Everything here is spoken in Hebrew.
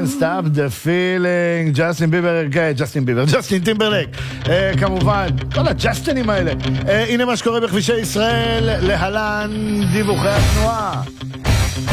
Can't Stop the Feeling, ג'סטין טימברלייק, כמובן, כל הג'סטינים האלה. הנה מה שקורה בכבישי ישראל, להלן דיווחי התנועה.